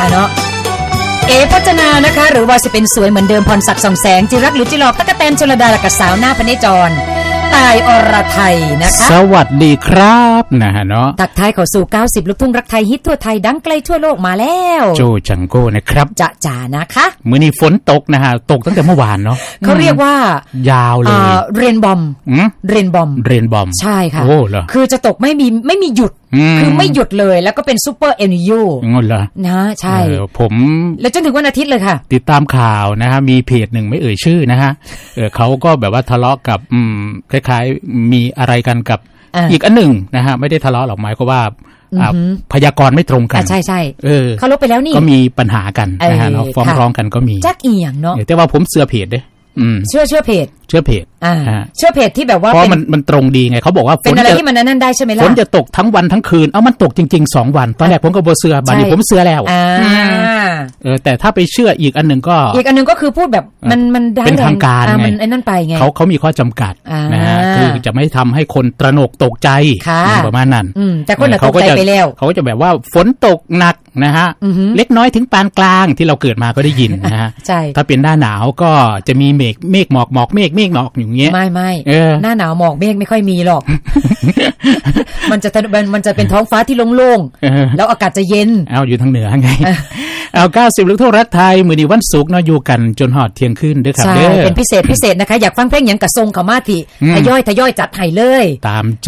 นะคะเนาะเอพจนานะคะหรือว่าจะเป็นสวยเหมือนเดิมพรศักดิ์ส่องแสงจิรักหรือจิหลอกตะกะแตนชลดาและกับสาวหน้าพเนจรตายอรไทยนะคะสวัสดีครับนะฮะเนาะทักทายเข้าสู่90ลูกทุ่งรักไทยฮิตทั่วไทยดังไกลทั่วโลกมาแล้วโจจังโก้นะครับจ๋านะคะมื้อนี้ฝนตกนะฮะตกตั้งแต่เมื่อวานเนาะเขาเรียกว่ายาวเลยเรนบอมใช่ค่ะโอ้เหรอคือจะตกไม่มีหยุดคือไม่หยุดเลยแล้วก็เป็นซูเปอร์เอลนิโญงั้นเหรอนะใช่ผมแล้วจนถึงวันอาทิตย์เลยค่ะติดตามข่าวนะฮะมีเพจหนึ่งไม่เอ่ยชื่อนะฮะเขาก็แบบว่าทะเลาะกับคล้ายๆมีอะไรกันกับอีกอันหนึ่งนะฮะไม่ได้ทะเลาะหรอกหมายก็ว่าพยากรณ์ไม่ตรงกันใช่เขาลบไปแล้วนี่ก็มีปัญหากันนะฮะเนาะฟ้องร้องกันก็มีจักอีหยังเนาะแต่ว่าผมเชื่อเพจเด้เชื่อเพจเชื่อเพจที่แบบว่าเพราะมันตรงดีไงเขาบอกว่าเป็นอะไรที่มันนั่นได้ใช่ไหมล่ะฝนจะตกทั้งวันทั้งคืนมันตกจริงๆ2วันตอนแรกผมก็บ่เชื่อบัดนี้ผมเชื่อแล้วแต่ถ้าไปเชื่ออีกอันนึงก็คือพูดแบบมันเป็นทางการไงมันไอ้นั่นไปไงเขามีข้อจำกัดนะฮะคือจะไม่ทำให้คนตระหนกตกใจประมาณนั้นแต่คนตกใจไปแล้วเขาก็จะแบบว่าฝนตกหนักนะฮะเล็กน้อยถึงปานกลางที่เราเกิดมาก็ได้ยินนะฮะถ้าเป็นหน้าหนาวก็จะมีเมฆหมอกเมฆหมอกอย่างเงี้ยไม่หน้าหนาวหมอกเมฆไม่ค่อยมีหรอกมันจะเป็นท้องฟ้าที่โล่งๆแล้วอากาศจะเย็นอยู่ทางเหนือไง90ลูกทุ่งรักไทยมื้อนี้วันศุกร์เนาะอยู่กันจนฮอดเที่ยงคืนเด้อครับเด้อเป็นพิเศษนะคะอยากฟังเพลงหยังกะส่งเข้ามาที่ทยอยจัดให้เลยตามใจ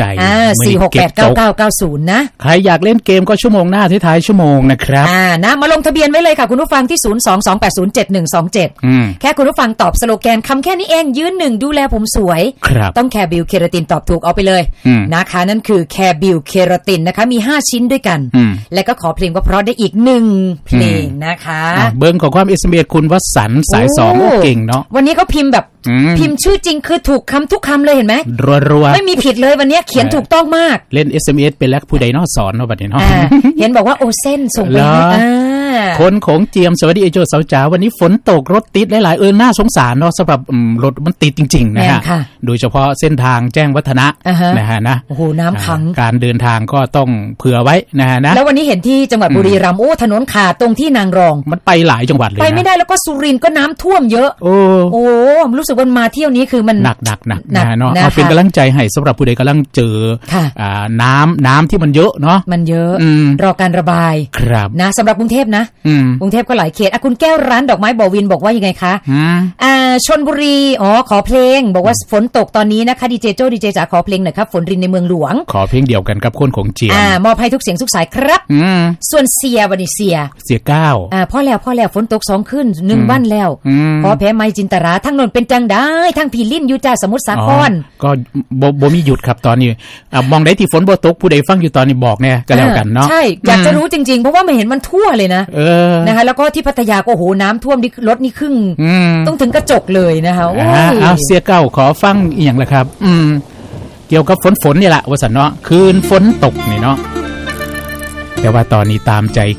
4689990นะใครอยากเล่นเกมก็ชั่วโมงหน้าท้ายๆชั่วโมงนะครับนะมาลงทะเบียนไว้เลยค่ะคุณผู้ฟังที่022807127แค่คุณผู้ฟังตอบสโลแกนคำแค่นี้เองยืน1ดูแลผมสวยต้องแคร์บิวเคราตินตอบถูกเอาไปเลยนะคะนั่นคือแคร์บิวเคราตินนะคะมี5ชิ้นด้วยกันแล้วก็ขอเพลงว่าเพราะได้อีก1เพลงนะคะเบิ่งของความ SMS คุณวสันต์สาย2โอ้เก่งเนาะวันนี้เขาพิมพ์แบบพิมพ์ชื่อจริงคือถูกคำทุกคำเลยเห็นไหมรัวๆไม่มีผิดเลยวันนี้เขียนถูกต้องมากเล่น SMS เป็นแล้วผู้ใดเนาะสอนเนาะบัดนี้เนาะเห็นบอกว่าโอเส้นส่งไปคนของเจียมสวัสดีเอโจสาวจ๋าวันนี้ฝนตกรถติดหลายๆน่าสงสารเนาะสำหรับรถมันติดจริงๆนะฮะโดยเฉพาะเส้นทางแจ้งวัฒนะนะฮะนะโอ้โหน้ำขังการเดินทางก็ต้องเผื่อไว้นะฮะนะแล้ววันนี้เห็นที่จังหวัดบุรีรัมย์ถนนขาดตรงที่นางรองมันไปหลายจังหวัดเลยไปไม่ได้แล้วก็สุรินทร์ก็น้ำท่วมเยอะโอ้รู้สึกว่ามาเที่ยวนี้คือมันหนักนะเนาะเอาเป็นกำลังใจให้สำหรับผู้ใดกำลังเจอน้ำที่มันเยอะเนาะมันเยอะรอการระบายนะสำหรับกรุงเทพนะกรุงเทพก็หลายเขตคุณแก้วร้านดอกไม้บ่อวินบอกว่ายังไงคะชลบุรีขอเพลงบอกว่าฝนตกตอนนี้นะคะดีเจโจ้ดีเจจ๋าขอเพลงหน่อยครับฝนรินในเมืองหลวงขอเพลงเดียวกันกับคนของเจียมมอบให้ทุกเสียงทุกสายครับส่วนเสียวันนี้เสีย 9 พ่อแล้วฝนตก2คืน1วันแล้วพอแพ้ไม้จินตราทั้งนนเป็นจังได้ทั้งพี่ลิ่นอยู่จ้าสมุทรสาครก็บ่มีหยุดครับตอนนี้มองได้ที่ฝนบ่ตกผู้ใดฟังอยู่ตอนนี้บอกแน่ก็แล้วกันเนาะใช่อยากจะรู้จริงๆเพราะว่ามันเห็นมันทั่วเลยนะนะคะแล้วก็ที่พัทยาก็โอ้โหน้ำท่วมนี่รถนี่ครึ่งต้องถึงกระจกเลยนะคะเสียเก้าขอฟังอีกอย่างละครับเกี่ยวกับฝนนี่แหละวสันเนาะคืนฝนตกนี่เนาะแต่ว่าตอนนี้ตามใจ